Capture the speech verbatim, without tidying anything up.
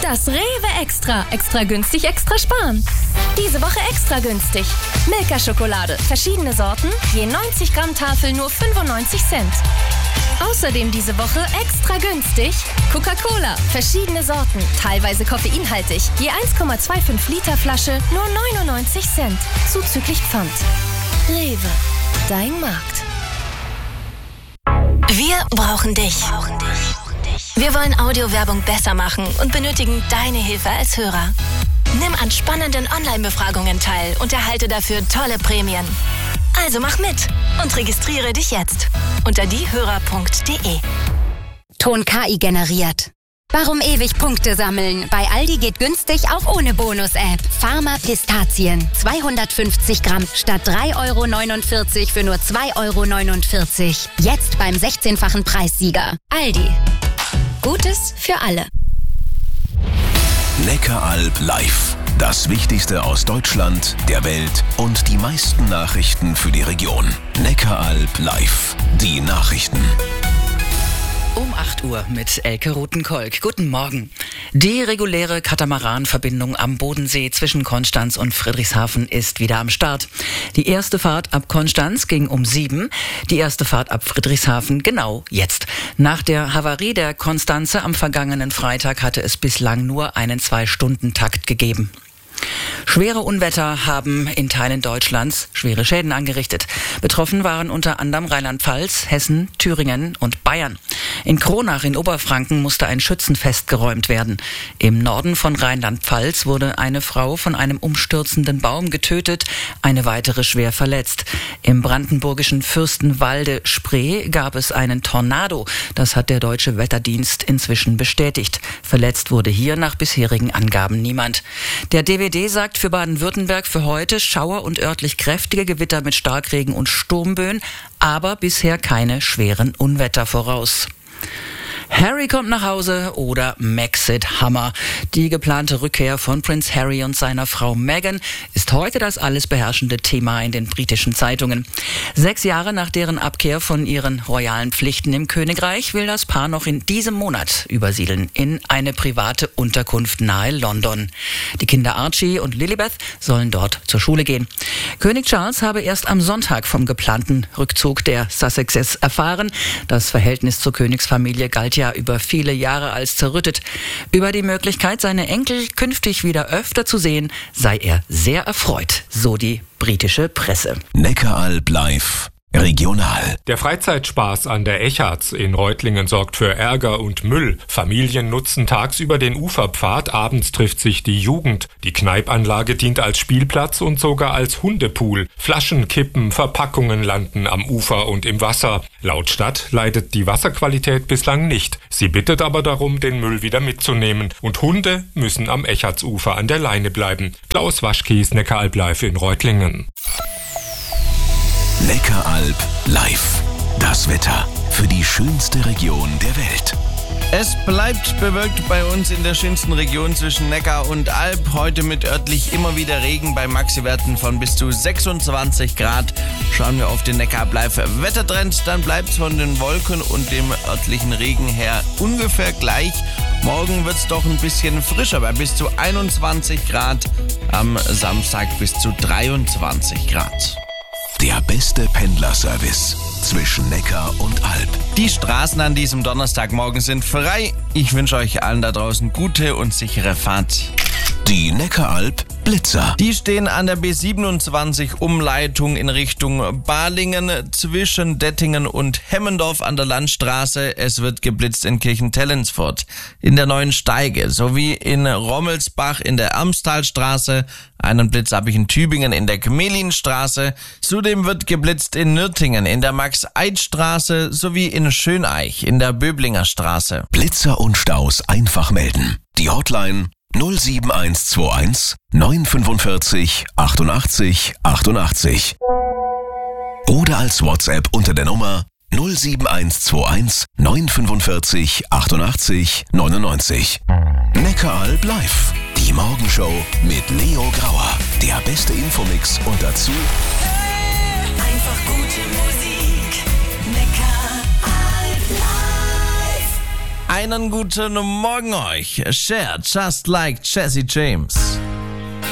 Das Rewe Extra. Extra günstig, extra sparen. Diese Woche extra günstig. Milka-Schokolade. Verschiedene Sorten. Je neunzig Gramm Tafel nur fünfundneunzig Cent. Außerdem diese Woche extra günstig. Coca-Cola. Verschiedene Sorten. Teilweise koffeinhaltig. Je eins Komma fünfundzwanzig Liter Flasche nur neunundneunzig Cent. Zuzüglich Pfand. Rewe. Dein Markt. Wir brauchen dich. Wir wollen Audiowerbung besser machen und benötigen deine Hilfe als Hörer. Nimm an spannenden Online-Befragungen teil und erhalte dafür tolle Prämien. Also mach mit und registriere dich jetzt unter diehörer punkt de. Ton K I generiert. Warum ewig Punkte sammeln? Bei Aldi geht günstig auch ohne Bonus-App. Pharma Pistazien. zweihundertfünfzig Gramm statt drei Euro neunundvierzig für nur zwei Euro neunundvierzig. Jetzt beim sechzehnfachen Preissieger. Aldi. Gutes für alle. Neckaralb live. Das Wichtigste aus Deutschland, der Welt und die meisten Nachrichten für die Region. Neckaralb live. Die Nachrichten. Um acht Uhr mit Elke Rothenkolk. Guten Morgen. Die reguläre Katamaranverbindung am Bodensee zwischen Konstanz und Friedrichshafen ist wieder am Start. Die erste Fahrt ab Konstanz ging um sieben, die erste Fahrt ab Friedrichshafen genau jetzt. Nach der Havarie der Konstanze am vergangenen Freitag hatte es bislang nur einen Zwei-Stunden-Takt gegeben. Schwere Unwetter haben in Teilen Deutschlands schwere Schäden angerichtet. Betroffen waren unter anderem Rheinland-Pfalz, Hessen, Thüringen und Bayern. In Kronach in Oberfranken musste ein Schützenfest geräumt werden. Im Norden von Rheinland-Pfalz wurde eine Frau von einem umstürzenden Baum getötet, eine weitere schwer verletzt. Im brandenburgischen Fürstenwalde-Spree gab es einen Tornado. Das hat der Deutsche Wetterdienst inzwischen bestätigt. Verletzt wurde hier nach bisherigen Angaben niemand. Der D W D sagt für Baden-Württemberg für heute Schauer und örtlich kräftige Gewitter mit Starkregen und Sturmböen, aber bisher keine schweren Unwetter voraus. Harry kommt nach Hause oder Maxit Hammer. Die geplante Rückkehr von Prinz Harry und seiner Frau Meghan ist heute das alles beherrschende Thema in den britischen Zeitungen. Sechs Jahre nach deren Abkehr von ihren royalen Pflichten im Königreich will das Paar noch in diesem Monat übersiedeln in eine private Unterkunft nahe London. Die Kinder Archie und Lilibeth sollen dort zur Schule gehen. König Charles habe erst am Sonntag vom geplanten Rückzug der Sussexes erfahren. Das Verhältnis zur Königsfamilie galt ja über viele Jahre als zerrüttet. Über die Möglichkeit, seine Enkel künftig wieder öfter zu sehen, sei er sehr erfreut, so die britische Presse. Neckaralb live. Regional. Der Freizeitspaß an der Echarts in Reutlingen sorgt für Ärger und Müll. Familien nutzen tagsüber den Uferpfad, abends trifft sich die Jugend. Die Kneipanlage dient als Spielplatz und sogar als Hundepool. Flaschen kippen, Verpackungen landen am Ufer und im Wasser. Laut Stadt leidet die Wasserqualität bislang nicht. Sie bittet aber darum, den Müll wieder mitzunehmen. Und Hunde müssen am Echartsufer an der Leine bleiben. Klaus Waschkies, Neckaralb live in Reutlingen. Neckaralb live. Das Wetter für die schönste Region der Welt. Es bleibt bewölkt bei uns in der schönsten Region zwischen Neckar und Alb. Heute mit örtlich immer wieder Regen bei Maxiwerten von bis zu sechsundzwanzig Grad. Schauen wir auf den Neckaralb live Wettertrend, dann bleibt es von den Wolken und dem örtlichen Regen her ungefähr gleich. Morgen wird es doch ein bisschen frischer bei bis zu einundzwanzig Grad. Am Samstag bis zu dreiundzwanzig Grad. Der beste Pendlerservice zwischen Neckar und Alb. Die Straßen an diesem Donnerstagmorgen sind frei. Ich wünsche euch allen da draußen gute und sichere Fahrt. Die Neckaralb Blitzer. Die stehen an der B siebenundzwanzig Umleitung in Richtung Balingen zwischen Dettingen und Hemmendorf an der Landstraße. Es wird geblitzt in Kirchentellensfurt, in der Neuen Steige sowie in Rommelsbach in der Ermstalstraße. Einen Blitz habe ich in Tübingen in der Gmelinstraße. Zudem wird geblitzt in Nürtingen in der Max-Eid-Straße sowie in Schöneich in der Böblinger Straße. Blitzer und Staus einfach melden. Die Hotline null sieben eins zwei eins neun fünfundvierzig achtundachtzig achtundachtzig oder als WhatsApp unter der Nummer null sieben eins zwei eins neun fünfundvierzig achtundachtzig neunundneunzig. Neckaralb live. Die Morgenshow mit Leo Grauer. Der beste Infomix und dazu Einfach gute Musik. Neckaralb live. Einen guten Morgen euch. Share just like Jesse James.